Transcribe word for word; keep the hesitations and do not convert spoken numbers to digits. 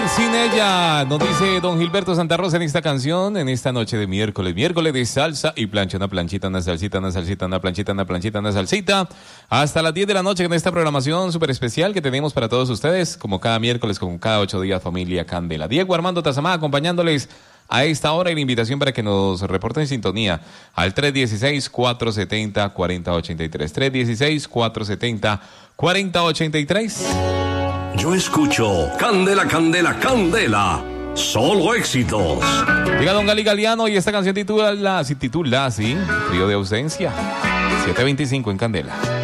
sin ella, nos dice don Gilberto Santa Rosa en esta canción, en esta noche de miércoles, miércoles de salsa y plancha, una planchita, una salsita, una salsita, una planchita, una planchita, una salsita, hasta las diez de la noche en esta programación súper especial que tenemos para todos ustedes, como cada miércoles, como cada ocho días, familia Candela. Diego Armando Tazamá acompañándoles a esta hora y la invitación para que nos reporten sintonía al tres uno seis, cuatro siete cero, cuatro cero ocho tres, tres uno seis, cuatro siete cero, cuatro cero ocho tres. Yo escucho Candela, Candela, Candela. Solo éxitos. Llega don Gali Galeano y esta canción titula, se titula así, Frío de ausencia. siete veinticinco en Candela.